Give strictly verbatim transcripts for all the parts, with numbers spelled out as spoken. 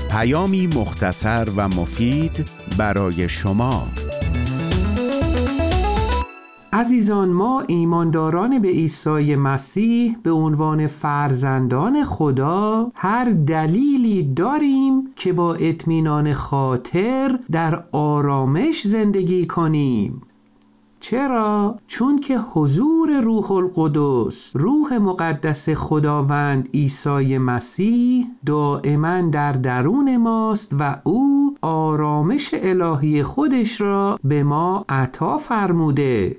پیامی مختصر و مفید برای شما. عزیزان، ما ایمانداران به عیسی مسیح به عنوان فرزندان خدا هر دلیلی داریم که با اطمینان خاطر در آرامش زندگی کنیم. چرا؟ چون که حضور روح القدس، روح مقدس خداوند عیسی مسیح دائما در درون ماست و او آرامش الهی خودش را به ما عطا فرموده.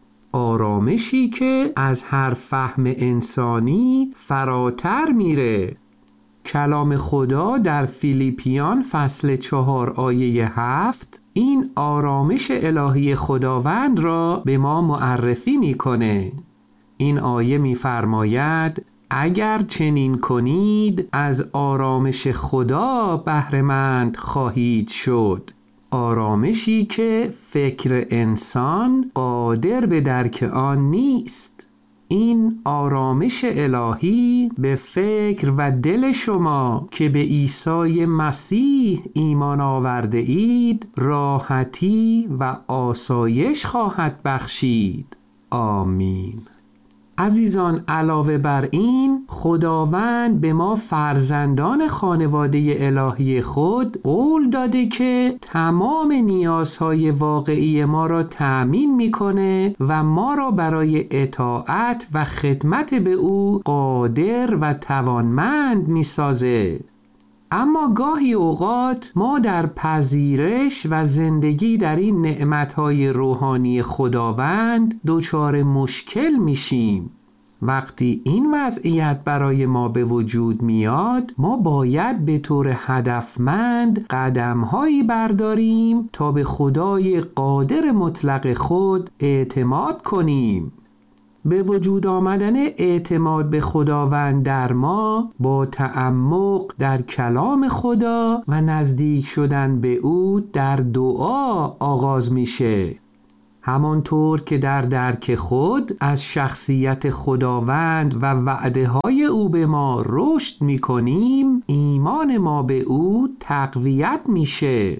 آرامشی که از هر فهم انسانی فراتر میره. کلام خدا در فیلیپیان فصل چهار آیه هفت این آرامش الهی خداوند را به ما معرفی میکنه. این آیه میفرماید اگر چنین کنید از آرامش خدا بهره‌مند خواهید شد، آرامشی که فکر انسان قادر به درک آن نیست. این آرامش الهی به فکر و دل شما که به عیسی مسیح ایمان آورده اید راحتی و آسایش خواهد بخشید. آمین. عزیزان، علاوه بر این خداوند به ما فرزندان خانواده الهی خود قول داده که تمام نیازهای واقعی ما را تأمین میکنه و ما را برای اطاعت و خدمت به او قادر و توانمند میسازه. اما گاهی اوقات ما در پذیرش و زندگی در این نعمتهای روحانی خداوند دچار مشکل میشیم. وقتی این وضعیت برای ما به وجود میاد، ما باید به طور هدفمند قدمهایی برداریم تا به خدای قادر مطلق خود اعتماد کنیم. به وجود آمدن اعتماد به خداوند در ما با تعمق در کلام خدا و نزدیک شدن به او در دعا آغاز میشه. همانطور که در درک خود از شخصیت خداوند و وعده های او به ما رشد میکنیم، ایمان ما به او تقویت میشه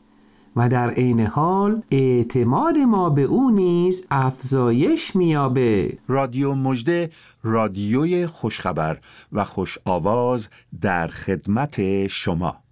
و در عین حال اعتماد ما به او نیز افزایش می‌یابه. رادیو مژده، رادیوی خوشخبر و خوش آواز در خدمت شما.